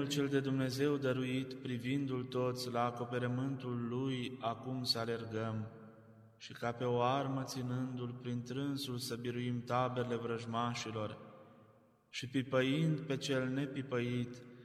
Neamul cel de Dumnezeu dăruit, privindu-L toți la acoperământul Lui, acum să alergăm, și ca pe o armă ținându-L prin trânsul să biruim taberele vrăjmașilor, și pipăind pe cel nepipăit,